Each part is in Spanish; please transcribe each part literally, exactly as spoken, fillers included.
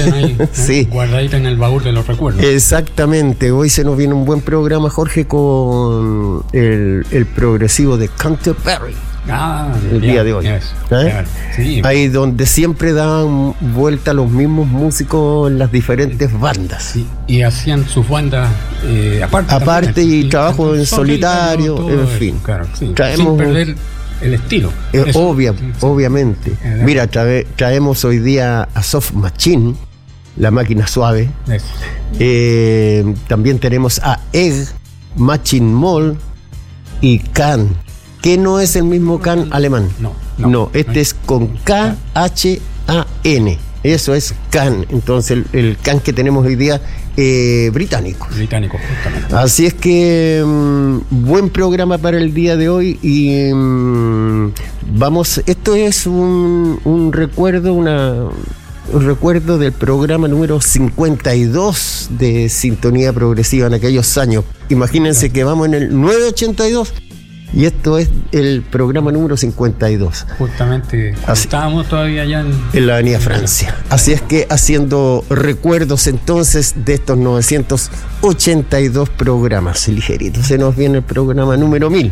queden ahí, ¿eh? Sí. Guardaditas en el baúl de los recuerdos. Exactamente, hoy se nos viene un buen programa, Jorge, con el, el progresivo de Canterbury. Ah, el ya, día de hoy. Yes, ¿Eh? ya, sí. Ahí donde siempre dan vuelta los mismos músicos en las diferentes bandas. Sí, y hacían sus bandas eh, aparte. Aparte también, y trabajo en solitario, todo en eso, fin. Claro, sí, Traemos sin perder el estilo. Eh, Eso, obvia, sí, sí. obviamente. Eh, Mira, trae- traemos hoy día a Soft Machine, la máquina suave. Eso. Eh, también tenemos a Egg, Machine Mall y Can, que no es el mismo Can alemán. No, No, no, este no. es con K H A N. Eso es Can. Entonces el, el Can que tenemos hoy día eh, británico. Británico, justamente. Así es que mm, buen programa para el día de hoy y mm, vamos, esto es un, un recuerdo, una un recuerdo del programa número cincuenta y dos de Sintonía Progresiva en aquellos años. Imagínense que vamos en el novecientos ochenta y dos y esto es el programa número cincuenta y dos. Justamente cuando Así- estábamos todavía allá en, En la Avenida Francia. Así es que haciendo recuerdos entonces de estos novecientos ochenta y dos programas. Ligerito, se nos viene el programa número mil.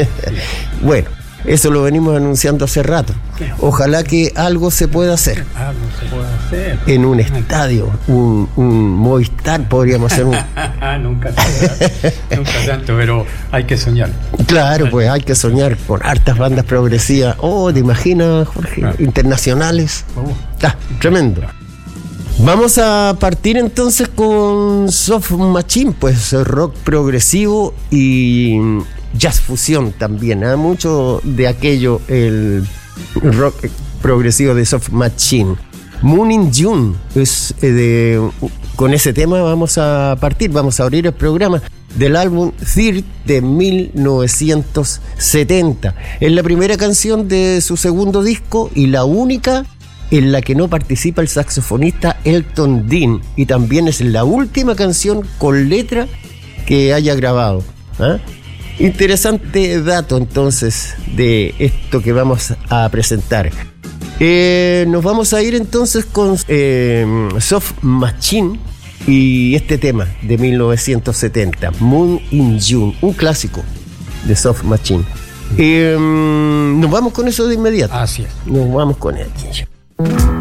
Bueno, eso lo venimos anunciando hace rato. Ojalá que algo se pueda hacer. algo se puede hacer. En un estadio, un, un Movistar, podríamos hacer un... nunca tanto, nunca tanto, pero hay que soñar. Claro, pues hay que soñar con hartas bandas progresivas. Oh, ¿te imaginas, Jorge? Claro. Internacionales. Uh, Ah, tremendo. Vamos a partir entonces con Soft Machine, pues rock progresivo y jazz fusión también. ¿eh? Mucho de aquello, el rock progresivo de Soft Machine. Moon in June, es, eh, de, con ese tema vamos a partir, vamos a abrir el programa del álbum Third de mil novecientos setenta. Es la primera canción de su segundo disco y la única en la que no participa el saxofonista Elton Dean, y también es la última canción con letra que haya grabado. ¿eh? Interesante dato entonces de esto que vamos a presentar. Eh, nos vamos a ir entonces con eh, Soft Machine y este tema de mil novecientos setenta, Moon in June, un clásico de Soft Machine. Eh, nos vamos con eso de inmediato. así es. Nos vamos con él.